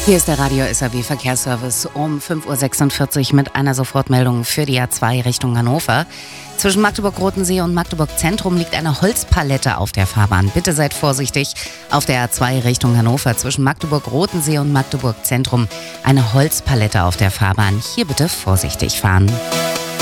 Hier ist der Radio SAW Verkehrsservice um 5.46 Uhr mit einer Sofortmeldung für die A2 Richtung Hannover. Zwischen Magdeburg-Rotensee und Magdeburg-Zentrum liegt eine Holzpalette auf der Fahrbahn. Bitte seid vorsichtig. Auf der A2 Richtung Hannover zwischen Magdeburg-Rotensee und Magdeburg-Zentrum eine Holzpalette auf der Fahrbahn. Hier bitte vorsichtig fahren.